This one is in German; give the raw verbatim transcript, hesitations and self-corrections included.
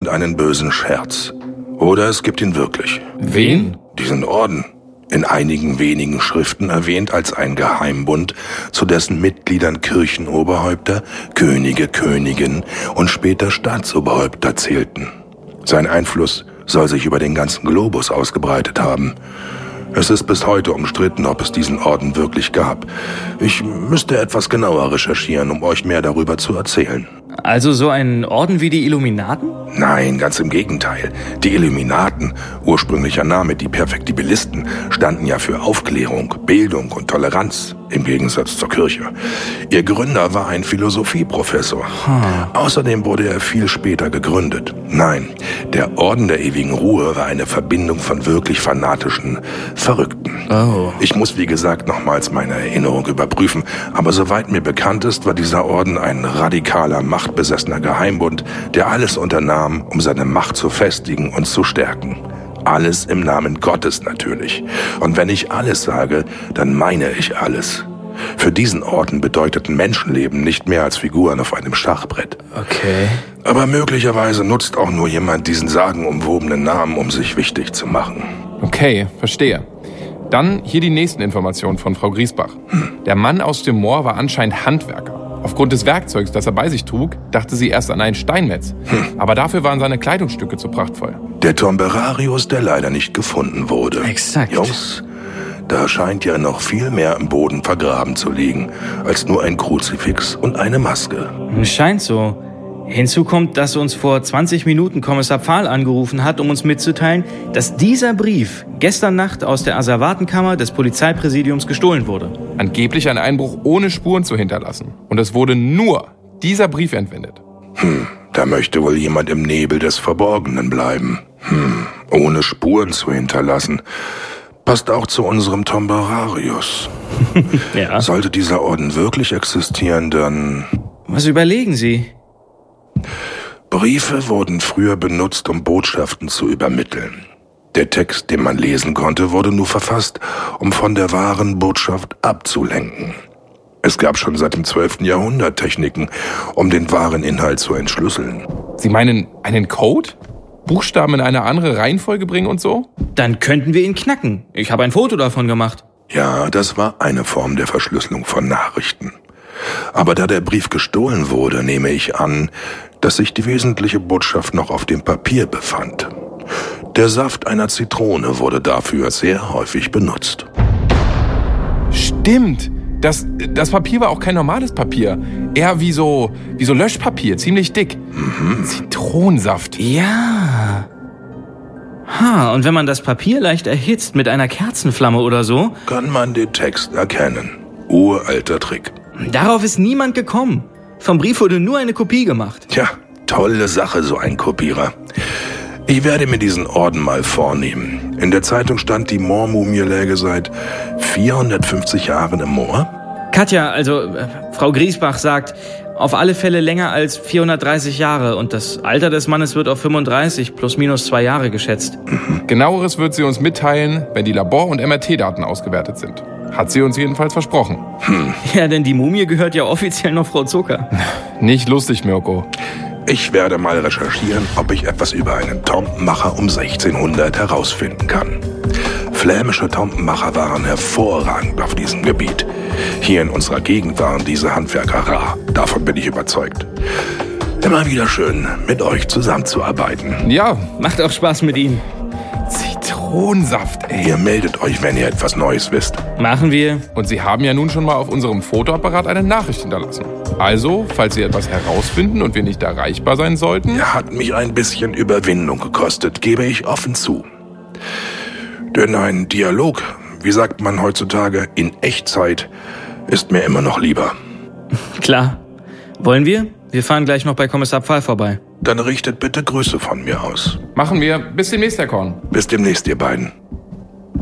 gibt einen bösen Scherz. Oder es gibt ihn wirklich. Wen? Diesen Orden. In einigen wenigen Schriften erwähnt als ein Geheimbund, zu dessen Mitgliedern Kirchenoberhäupter, Könige, Königinnen und später Staatsoberhäupter zählten. Sein Einfluss soll sich über den ganzen Globus ausgebreitet haben. Es ist bis heute umstritten, ob es diesen Orden wirklich gab. Ich müsste etwas genauer recherchieren, um euch mehr darüber zu erzählen. Also so ein Orden wie die Illuminaten? Nein, ganz im Gegenteil. Die Illuminaten, ursprünglicher Name die Perfektibilisten, standen ja für Aufklärung, Bildung und Toleranz, im Gegensatz zur Kirche. Ihr Gründer war ein Philosophieprofessor. Hm. Außerdem wurde er viel später gegründet. Nein, der Orden der ewigen Ruhe war eine Verbindung von wirklich fanatischen Verrückten. Oh. Ich muss, wie gesagt, nochmals meine Erinnerung überprüfen, aber soweit mir bekannt ist, war dieser Orden ein radikaler, machtbesessener Geheimbund, der alles unternahm, um seine Macht zu festigen und zu stärken. Alles im Namen Gottes natürlich. Und wenn ich alles sage, dann meine ich alles. Für diesen Orden bedeuteten Menschenleben nicht mehr als Figuren auf einem Schachbrett. Okay. Aber möglicherweise nutzt auch nur jemand diesen sagenumwobenen Namen, um sich wichtig zu machen. Okay, verstehe. Dann hier die nächsten Informationen von Frau Griesbach. Hm. Der Mann aus dem Moor war anscheinend Handwerker. Aufgrund des Werkzeugs, das er bei sich trug, dachte sie erst an einen Steinmetz. Hm. Aber dafür waren seine Kleidungsstücke zu prachtvoll. Der Tomberarius, der leider nicht gefunden wurde. Exakt. Jungs, da scheint ja noch viel mehr im Boden vergraben zu liegen, als nur ein Kruzifix und eine Maske. Scheint so. Hinzu kommt, dass uns vor zwanzig Minuten Kommissar Pfahl angerufen hat, um uns mitzuteilen, dass dieser Brief gestern Nacht aus der Asservatenkammer des Polizeipräsidiums gestohlen wurde. Angeblich ein Einbruch ohne Spuren zu hinterlassen. Und es wurde nur dieser Brief entwendet. Hm, da möchte wohl jemand im Nebel des Verborgenen bleiben. Hm, ohne Spuren zu hinterlassen. Passt auch zu unserem Tomberarius. Ja. Sollte dieser Orden wirklich existieren, dann... Was überlegen Sie? Briefe wurden früher benutzt, um Botschaften zu übermitteln. Der Text, den man lesen konnte, wurde nur verfasst, um von der wahren Botschaft abzulenken. Es gab schon seit dem zwölften Jahrhundert Techniken, um den wahren Inhalt zu entschlüsseln. Sie meinen einen Code? Buchstaben in eine andere Reihenfolge bringen und so? Dann könnten wir ihn knacken. Ich habe ein Foto davon gemacht. Ja, das war eine Form der Verschlüsselung von Nachrichten. Aber da der Brief gestohlen wurde, nehme ich an, dass sich die wesentliche Botschaft noch auf dem Papier befand. Der Saft einer Zitrone wurde dafür sehr häufig benutzt. Stimmt! Das, das Papier war auch kein normales Papier. Eher wie so, wie so Löschpapier, ziemlich dick. Mhm. Zitronensaft. Ja. Ha, und wenn man das Papier leicht erhitzt mit einer Kerzenflamme oder so... Kann man den Text erkennen. Uralter Trick. Darauf ist niemand gekommen. Vom Brief wurde nur eine Kopie gemacht. Tja, tolle Sache, so ein Kopierer. Ich werde mir diesen Orden mal vornehmen. In der Zeitung stand, die Moormumie läge seit vierhundertfünfzig Jahren im Moor. Katja, also äh, Frau Griesbach sagt, auf alle Fälle länger als vierhundertdreißig Jahre. Und das Alter des Mannes wird auf fünfunddreißig plus minus zwei Jahre geschätzt. Mhm. Genaueres wird sie uns mitteilen, wenn die Labor- und M R T-Daten ausgewertet sind. Hat sie uns jedenfalls versprochen. Hm. Ja, denn die Mumie gehört ja offiziell noch Frau Zucker. Nicht lustig, Mirko. Ich werde mal recherchieren, ob ich etwas über einen Tomtenmacher um sechzehnhundert herausfinden kann. Flämische Tomtenmacher waren hervorragend auf diesem Gebiet. Hier in unserer Gegend waren diese Handwerker rar. Davon bin ich überzeugt. Immer wieder schön, mit euch zusammenzuarbeiten. Ja. Macht auch Spaß mit Ihnen. Zitronensaft, ey. Ihr meldet euch, wenn ihr etwas Neues wisst. Machen wir. Und Sie haben ja nun schon mal auf unserem Fotoapparat eine Nachricht hinterlassen. Also, falls Sie etwas herausfinden und wir nicht erreichbar sein sollten... Er hat mich ein bisschen Überwindung gekostet, gebe ich offen zu. Denn ein Dialog, wie sagt man heutzutage, in Echtzeit, ist mir immer noch lieber. Klar. Wollen wir? Wir fahren gleich noch bei Kommissar Pfahl vorbei. Dann richtet bitte Grüße von mir aus. Machen wir. Bis demnächst, Herr Korn. Bis demnächst, ihr beiden.